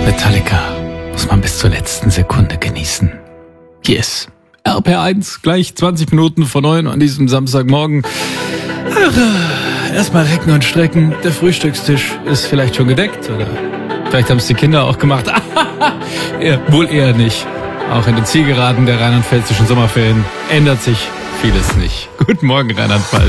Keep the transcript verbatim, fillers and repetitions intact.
Metallica muss man bis zur letzten Sekunde genießen. Hier ist R P R eins, gleich zwanzig Minuten vor neun an diesem Samstagmorgen. Ach, erstmal recken und strecken. Der Frühstückstisch ist vielleicht schon gedeckt, oder vielleicht haben es die Kinder auch gemacht. ja, wohl eher nicht. Auch in den Zielgeraden der rheinland-pfälzischen Sommerferien ändert sich vieles nicht. Guten Morgen, Rheinland-Pfalz.